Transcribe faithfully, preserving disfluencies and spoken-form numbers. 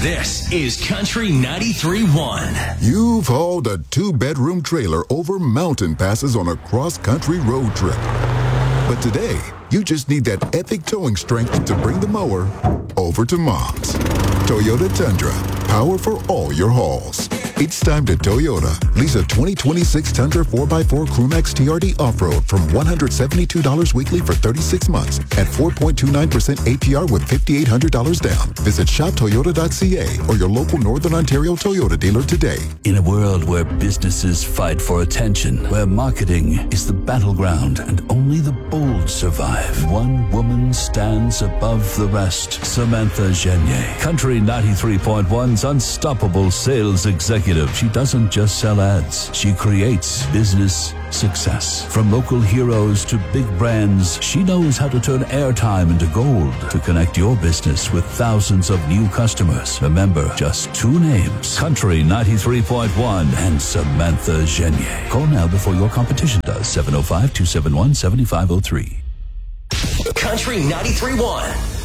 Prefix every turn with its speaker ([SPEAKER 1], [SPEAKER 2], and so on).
[SPEAKER 1] This is Country ninety-three point one.
[SPEAKER 2] You've hauled a two-bedroom trailer over mountain passes on a cross-country road trip. But today, you just need that epic towing strength to bring the mower over to Mom's. Toyota Tundra, power for all your hauls. It's time to Toyota. Lease a twenty twenty-six Tundra four by four Crewmax T R D Off-Road from one hundred seventy-two dollars weekly for thirty-six months at four point two nine percent A P R with five thousand eight hundred dollars down. Visit shop toyota dot c a or your local Northern Ontario Toyota dealer today.
[SPEAKER 3] In a world where businesses fight for attention, where marketing is the battleground and only the bold survive, one woman stands above the rest. Samantha Genier, Country ninety-three point one's unstoppable sales executive. She doesn't just sell ads. She creates business success. From local heroes to big brands, she knows how to turn airtime into gold to connect your business with thousands of new customers. Remember, just two names, Country ninety-three point one and Samantha Genier. Call now before your competition does. seven oh five, two seven one, seven five oh three.
[SPEAKER 1] Country ninety-three point one.